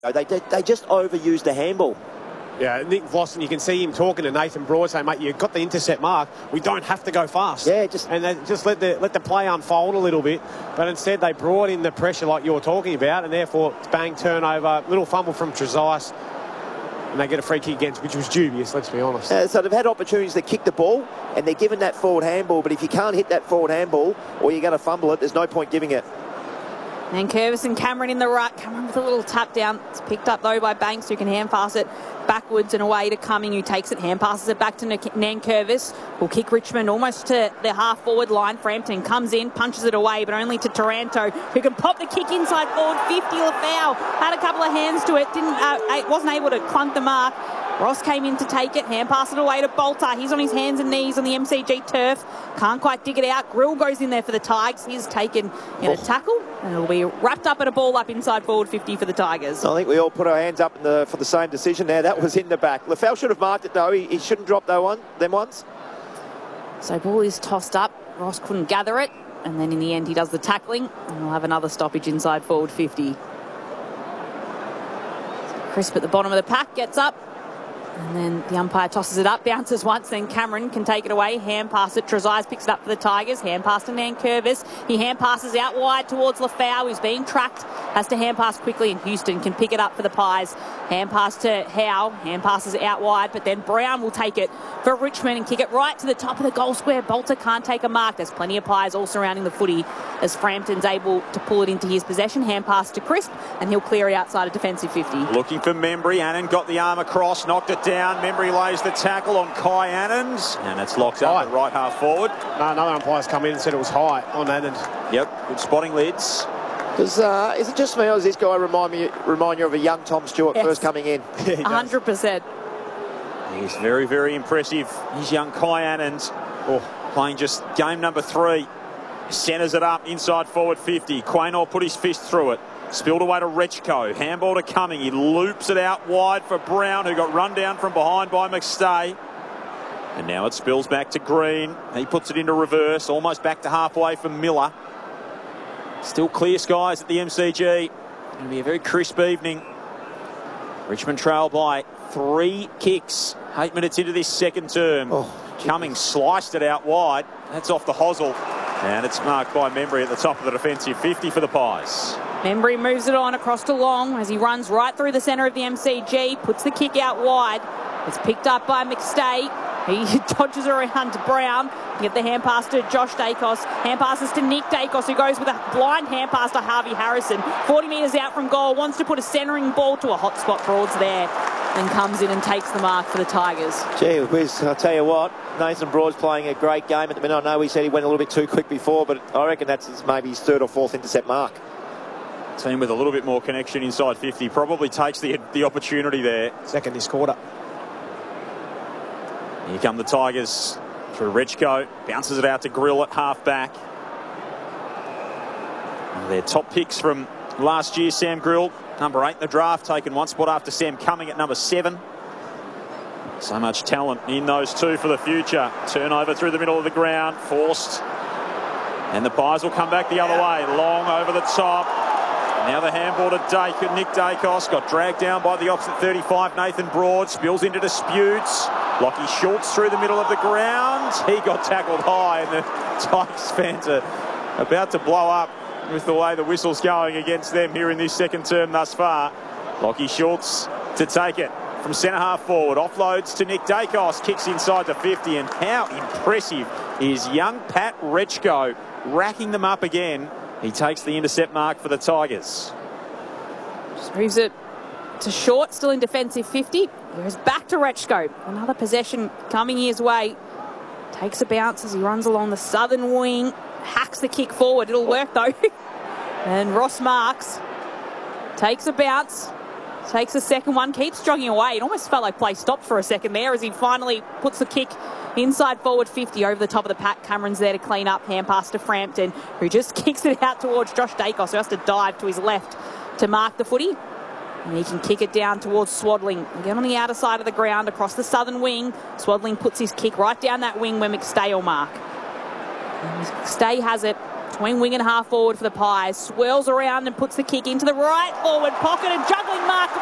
They just overused the handball. Yeah, Nick Vlossen, you can see him talking to Nathan Broad saying, mate, you've got the intercept mark. We don't have to go fast. Yeah, and they just let the play unfold a little bit. But instead, they brought in the pressure like you're talking about, and therefore, bang, turnover, little fumble from Trezise, and they get a free kick against, which was dubious, let's be honest. So they've had opportunities to kick the ball, and they're given that forward handball. But if you can't hit that forward handball, or you're going to fumble it, there's no point giving it. And Curvis and Cameron in the right. Cameron with a little tap down. It's picked up, though, by Banks, who can hand pass it backwards and away to Cumming, who takes it, hand passes it back to Nankervis. Will kick Richmond almost to the half-forward line. Frampton comes in, punches it away, but only to Taranto, who can pop the kick inside forward. 50, Lafau had a couple of hands to it. Wasn't able to clunk the mark. Ross came in to take it, hand pass it away to Bolter. He's on his hands and knees on the MCG turf. Can't quite dig it out. Grill goes in there for the Tigers. He's taken in a tackle, and it'll be wrapped up at a ball up inside forward 50 for the Tigers. I think we all put our hands up for the same decision there. That was in the back. Lafau should have marked it, though. He shouldn't drop them ones. So ball is tossed up. Ross couldn't gather it, and then in the end he does the tackling, and we'll have another stoppage inside forward 50. So Crisp at the bottom of the pack gets up. And then the umpire tosses it up, bounces once, then Cameron can take it away, hand pass it. Trezise picks it up for the Tigers, hand pass to Nankervis. He hand passes out wide towards Lafau, who's being tracked, has to hand pass quickly, and Houston can pick it up for the Pies. Hand pass to Howe, hand passes out wide, but then Brown will take it for Richmond and kick it right to the top of the goal square. Bolter can't take a mark. There's plenty of Pies all surrounding the footy as Frampton's able to pull it into his possession. Hand pass to Crisp, and he'll clear it outside a defensive 50. Looking for Membry. Annan got the arm across, knocked it down. Membry lays the tackle on Kai Annans, and it's locked up at right half forward. No, another umpire's come in and said it was high on Annan. Yep, good spotting, Lids. Is it just me, or does this guy remind you of a young Tom Stewart first coming in? 100%. He's very, very impressive. He's young Kai Annans, playing just game number 3. Centres it up inside forward 50. Quaynor put his fist through it. Spilled away to Rechko. Handball to Cumming. He loops it out wide for Brown, who got run down from behind by McStay. And now it spills back to Green. He puts it into reverse, almost back to halfway for Miller. Still clear skies at the MCG. Going to be a very crisp evening. Richmond trail by 3 kicks. 8 minutes into this second term. Cumming sliced it out wide. That's off the hosel. And it's marked by Membry at the top of the defensive 50 for the Pies. Membry moves it on across to Long as he runs right through the centre of the MCG, puts the kick out wide. It's picked up by McStay. He dodges around to Brown. Get the hand pass to Josh Dacos. Hand passes to Nick Dacos, who goes with a blind hand pass to Harvey Harrison. 40 metres out from goal, wants to put a centering ball to a hot spot. Broad's there and comes in and takes the mark for the Tigers. Gee whiz, I'll tell you what, Nathan Broad's playing a great game at the minute. I know he said he went a little bit too quick before, but I reckon that's maybe his 3rd or 4th intercept mark. Team with a little bit more connection inside 50 probably takes the opportunity there. Second this quarter. Here come the Tigers through Rechko. Bounces it out to Grill at half-back. Their top picks from last year, Sam Grill, number 8 in the draft, taken one spot after Sam Cumming at number 7. So much talent in those two for the future. Turnover through the middle of the ground, forced. And the Pies will come back the other way. Long over the top. Now the handball to Nick Dacos. Got dragged down by the opposite 35. Nathan Broad spills into disputes. Lockie Schultz through the middle of the ground. He got tackled high, and the Tigers fans are about to blow up with the way the whistle's going against them here in this second term thus far. Lockie Schultz to take it from centre half forward. Offloads to Nick Dacos. Kicks inside the 50, and how impressive is young Pat Rechko, racking them up again. He takes the intercept mark for the Tigers. Just moves it to Short, still in defensive 50. Goes back to Rechko. Another possession coming his way. Takes a bounce as he runs along the southern wing. Hacks the kick forward. It'll work though. And Ross Marks takes a bounce. Takes a second one. Keeps jogging away. It almost felt like play stopped for a second there as he finally puts the kick inside forward 50 over the top of the pack. Cameron's there to clean up. Hand pass to Frampton, who just kicks it out towards Josh Dacos, who has to dive to his left to mark the footy. And he can kick it down towards Swadling. Again on the outer side of the ground across the southern wing. Swadling puts his kick right down that wing where McStay will mark. And McStay has it between wing and half forward for the Pies. Swirls around and puts the kick into the right forward pocket, and juggling mark